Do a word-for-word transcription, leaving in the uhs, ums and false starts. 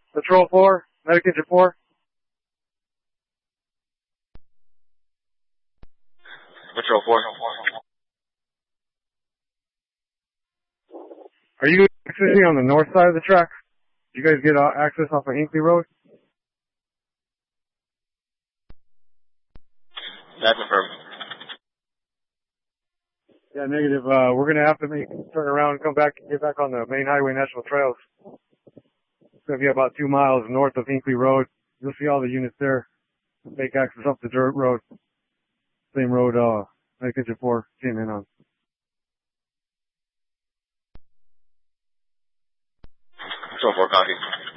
Patrol four, Medication four. Patrol four. Are you accessing on the north side of the track? You guys get uh, access off of Hinkley Road? That's affirmed. Yeah, negative. Uh, we're gonna have to make turn around and come back and get back on the main highway national trails. It's gonna be about two miles north of Hinkley Road. You'll see all the units there. Make access up the dirt road. Same road, uh, Medication four came in on. Patrol four, copy.